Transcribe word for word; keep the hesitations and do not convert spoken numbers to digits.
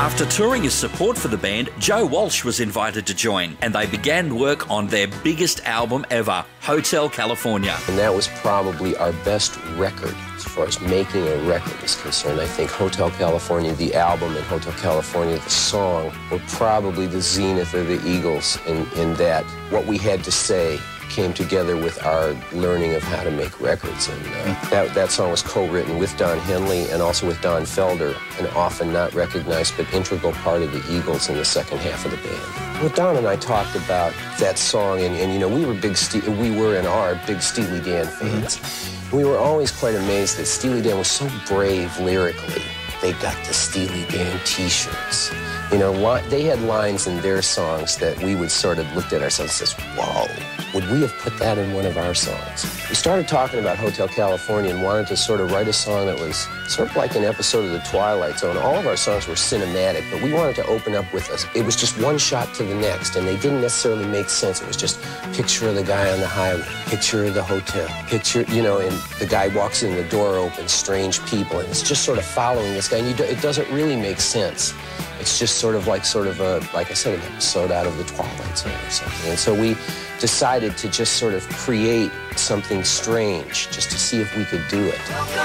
After touring as support for the band, Joe Walsh was invited to join, and they began work on their biggest album ever, Hotel California. And that was probably our best record as far as making a record is concerned. I think Hotel California, the album, and Hotel California, the song, were probably the zenith of the Eagles in, in that what we had to say came together with our learning of how to make records. And uh, that, that song was co-written with Don Henley and also with Don Felder, an often not recognized but integral part of the Eagles in the second half of the band. Well, Don and I talked about that song, and, and you know, we were big, Ste we were and are big Steely Dan fans. Mm-hmm. We were always quite amazed that Steely Dan was so brave lyrically. They got the Steely Dan t-shirts. You know, they had lines in their songs that we would sort of looked at ourselves and says, whoa, would we have put that in one of our songs? We started talking about Hotel California and wanted to sort of write a song that was sort of like an episode of The Twilight Zone. All of our songs were cinematic, but we wanted to open up with us. It was just one shot to the next, and they didn't necessarily make sense. It was just picture of the guy on the highway, picture of the hotel, picture, you know, and the guy walks in, the door opens, strange people, and it's just sort of following this guy, and you do, it doesn't really make sense. It's just sort of like sort of a, like I said, an episode out of The Twilight Zone or something. And so we decided to just sort of create something strange just to see if we could do it.